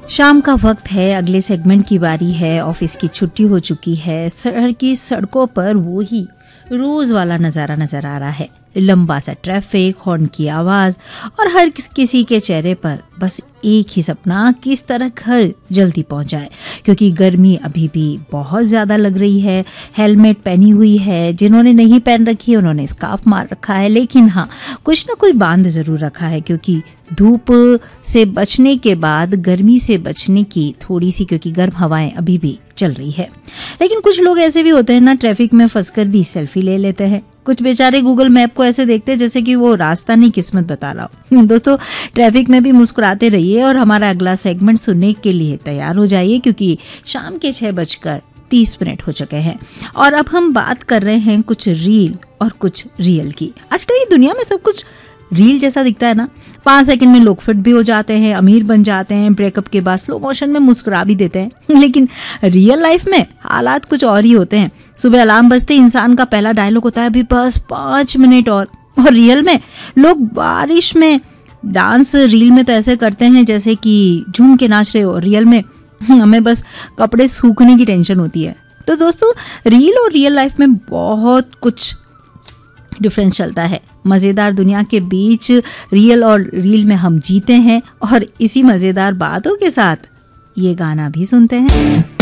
शाम का वक्त है, अगले सेगमेंट की बारी है। ऑफिस की छुट्टी हो चुकी है। शहर की सड़कों पर वो ही रोज वाला नजारा नजर आ रहा है। लंबा सा ट्रैफिक, हॉर्न की आवाज और हर किसी के चेहरे पर बस एक ही सपना, किस तरह घर जल्दी पहुंच जाए, क्योंकि गर्मी अभी भी बहुत ज्यादा लग रही है। हेलमेट पहनी हुई है, जिन्होंने नहीं पहन रखी है उन्होंने स्कार्फ मार रखा है, लेकिन हाँ कुछ ना कुछ बांध जरूर रखा है, क्योंकि धूप से बचने के बाद गर्मी से बचने की थोड़ी सी, क्योंकि गर्म हवाएं अभी भी चल रही है। लेकिन कुछ लोग ऐसे भी होते हैं ना, ट्रैफिक में फंसकर भी सेल्फी ले लेते हैं। कुछ बेचारे गूगल मैप को ऐसे देखते हैं जैसे कि वो रास्ता नहीं किस्मत बता रहा हो। दोस्तों, ट्रैफिक में भी मुस्कुराते रहिए और हमारा अगला सेगमेंट सुनने के लिए तैयार हो जाइए, क्योंकि शाम के 6:30 हो चुके हैं और अब हम बात कर रहे हैं कुछ रील और कुछ रियल की। आजकल ये दुनिया में सब कुछ रील जैसा दिखता है ना। 5 सेकंड में लोग फिट भी हो जाते हैं, अमीर बन जाते हैं, ब्रेकअप के बाद स्लो मोशन में मुस्कुरा भी देते हैं। लेकिन रियल लाइफ में हालात कुछ और ही होते हैं। सुबह अलार्म बजते इंसान का पहला डायलॉग होता है, अभी बस 5 मिनट और रियल में लोग बारिश में डांस रील में तो ऐसे करते हैं जैसे कि झूम के नाच रहे हो। रियल में हमें बस कपड़े सूखने की टेंशन होती है। तो दोस्तों, रील और रियल लाइफ में बहुत कुछ डिफरेंस चलता है। मजेदार दुनिया के बीच रियल और रील में हम जीते हैं और इसी मजेदार बातों के साथ ये गाना भी सुनते हैं।